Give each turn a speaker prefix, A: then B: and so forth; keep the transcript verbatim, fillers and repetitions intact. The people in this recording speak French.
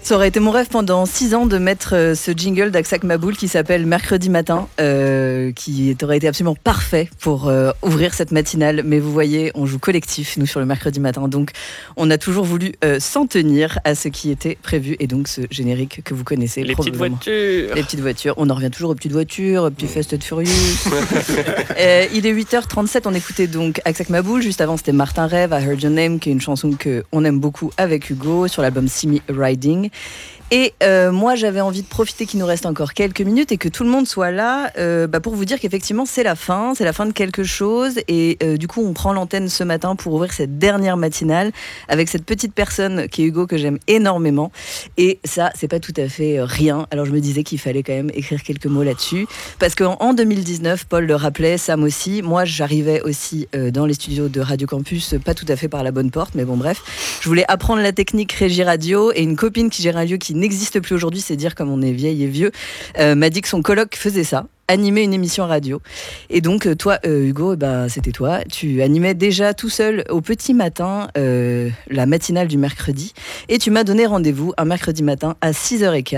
A: Ça aurait été mon rêve pendant six ans de mettre euh, ce jingle d'Aksak Maboul qui s'appelle Mercredi matin, euh, qui aurait été absolument parfait pour euh, ouvrir cette matinale. Mais vous voyez, on joue collectif, nous, sur le mercredi matin. Donc, on a toujours voulu euh, s'en tenir à ce qui était prévu. Et donc, ce générique que vous connaissez.
B: Les petites voitures.
A: Les petites voitures. On en revient toujours aux petites voitures, aux petits Fast and Furious. euh, il est huit heures trente-sept. On écoutait donc Aksak Maboul. Juste avant, c'était Martin Rêve, I Heard Your Name, qui est une chanson qu'on aime beaucoup avec Hugo sur l'album See Me Riding. Et euh, moi, j'avais envie de profiter qu'il nous reste encore quelques minutes et que tout le monde soit là euh, bah, pour vous dire qu'effectivement, c'est la fin, c'est la fin de quelque chose. Et euh, du coup, on prend l'antenne ce matin pour ouvrir cette dernière matinale avec cette petite personne qui est Hugo, que j'aime énormément. Et ça, c'est pas tout à fait euh, rien. Alors, je me disais qu'il fallait quand même écrire quelques mots là-dessus. Parce qu'en deux mille dix-neuf, Paul le rappelait, Sam aussi. Moi, j'arrivais aussi euh, dans les studios de Radio Campus, pas tout à fait par la bonne porte, mais bon, bref. Je voulais apprendre la technique Régie Radio et une copine qui gère un lieu qui n'existe plus aujourd'hui, c'est dire comme on est vieille et vieux, euh, m'a dit que son coloc faisait ça, animer une émission radio. Et donc toi, euh, Hugo, bah, c'était toi, tu animais déjà tout seul au petit matin euh, la matinale du mercredi, et tu m'as donné rendez-vous un mercredi matin à six heures quinze